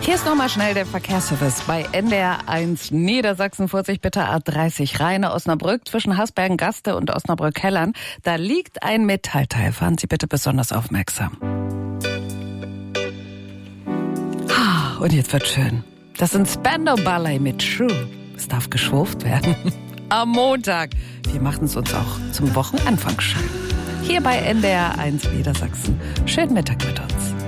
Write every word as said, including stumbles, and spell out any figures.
Hier ist nochmal schnell der Verkehrsservice bei N D R eins Niedersachsen. Vorsicht bitte A dreißig Rheine-Osnabrück zwischen Hasbergen-Gaste und Osnabrück-Hellern. Da liegt ein Metallteil. Fahren Sie bitte besonders aufmerksam. Und jetzt wird schön. Das sind Spandau Ballet mit True. Es darf geschwurft werden. Am Montag. Wir machen es uns auch zum Wochenanfang schön. Hier bei N D R eins Niedersachsen. Schönen Mittag mit uns.